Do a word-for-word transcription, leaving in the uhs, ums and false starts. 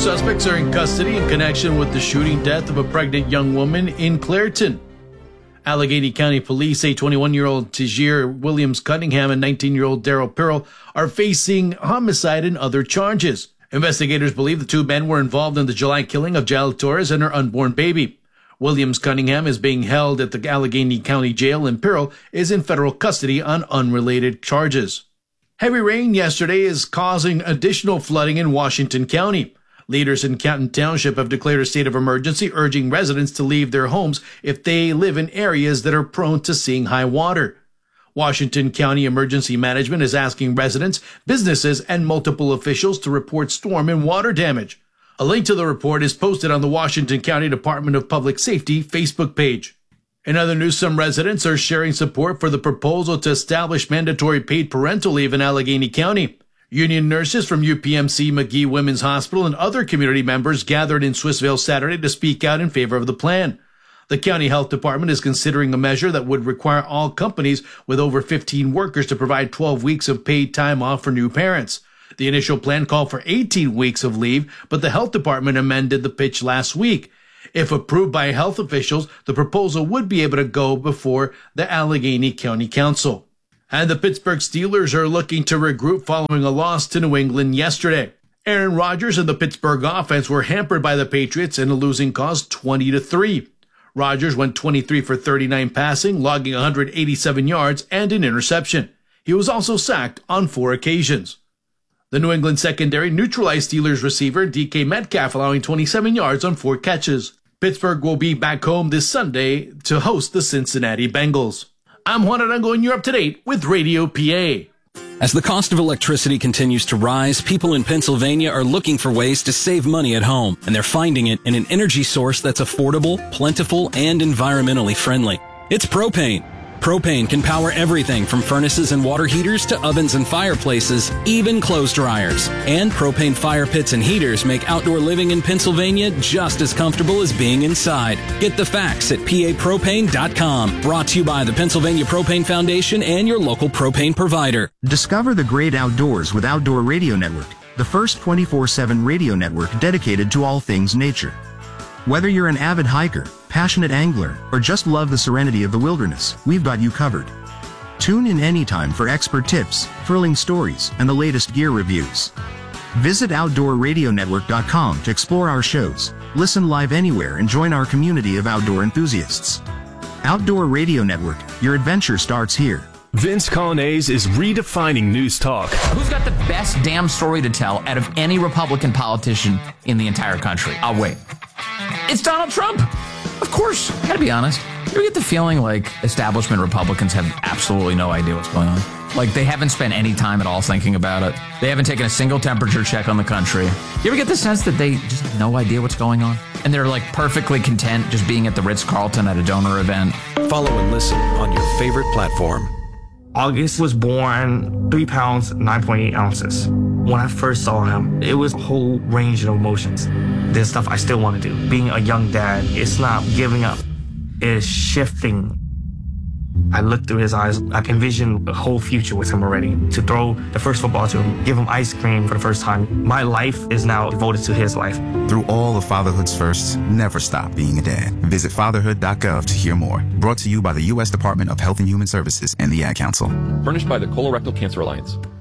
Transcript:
suspects are in custody in connection with the shooting death of a pregnant young woman in Clairton. Allegheny County Police say twenty-one-year-old Tajir Williams Cunningham and nineteen-year-old Daryl Pearl are facing homicide and other charges. Investigators believe the two men were involved in the July killing of Jael Torres and her unborn baby. Williams Cunningham is being held at the Allegheny County Jail, and Pearl is in federal custody on unrelated charges. Heavy rain yesterday is causing additional flooding in Washington County. Leaders in Canton Township have declared a state of emergency, urging residents to leave their homes if they live in areas that are prone to seeing high water. Washington County Emergency Management is asking residents, businesses, and multiple officials to report storm and water damage. A link to the report is posted on the Washington County Department of Public Safety Facebook page. In other news, some residents are sharing support for the proposal to establish mandatory paid parental leave in Allegheny County. Union nurses from U P M C McGee Women's Hospital and other community members gathered in Swissvale Saturday to speak out in favor of the plan. The county health department is considering a measure that would require all companies with over fifteen workers to provide twelve weeks of paid time off for new parents. The initial plan called for eighteen weeks of leave, but the health department amended the pitch last week. If approved by health officials, the proposal would be able to go before the Allegheny County Council. And the Pittsburgh Steelers are looking to regroup following a loss to New England yesterday. Aaron Rodgers and the Pittsburgh offense were hampered by the Patriots in a losing cause twenty to three. Rodgers went twenty-three for thirty-nine passing, logging one hundred eighty-seven yards and an interception. He was also sacked on four occasions. The New England secondary neutralized Steelers receiver D K Metcalf, allowing twenty-seven yards on four catches. Pittsburgh will be back home this Sunday to host the Cincinnati Bengals. I'm Juan Arango, and you're up to date with Radio P A. As the cost of electricity continues to rise, people in Pennsylvania are looking for ways to save money at home, and they're finding it in an energy source that's affordable, plentiful, and environmentally friendly. It's propane. Propane can power everything from furnaces and water heaters to ovens and fireplaces, even clothes dryers. And propane fire pits and heaters make outdoor living in Pennsylvania just as comfortable as being inside. Get the facts at P A propane dot com. Brought to you by the Pennsylvania Propane Foundation and your local propane provider. Discover the great outdoors with Outdoor Radio Network, the first twenty-four seven radio network dedicated to all things nature. Whether you're an avid hiker, passionate angler, or just love the serenity of the wilderness, we've got you covered. Tune in anytime for expert tips, thrilling stories, and the latest gear reviews. Visit outdoor radio network dot com to explore our shows, listen live anywhere, and join our community of outdoor enthusiasts. Outdoor Radio Network, your adventure starts here. Vince Colonnese is redefining news talk. Who's got the best damn story to tell out of any Republican politician in the entire country? I'll wait. It's Donald Trump. Of course. Gotta be honest. You ever get the feeling like establishment Republicans have absolutely no idea what's going on? Like they haven't spent any time at all thinking about it. They haven't taken a single temperature check on the country. You ever get the sense that they just have no idea what's going on? And they're like perfectly content just being at the Ritz-Carlton at a donor event? Follow and listen on your favorite platform. August was born three pounds, nine point eight ounces. When I first saw him, it was a whole range of emotions. There's stuff I still want to do. Being a young dad, it's not giving up. It's shifting. I looked through his eyes. I envisioned a whole future with him already. To throw the first football to him, give him ice cream for the first time. My life is now devoted to his life. Through all of fatherhood's firsts, never stop being a dad. Visit fatherhood dot gov to hear more. Brought to you by the U S Department of Health and Human Services and the Ad Council. Furnished by the Colorectal Cancer Alliance.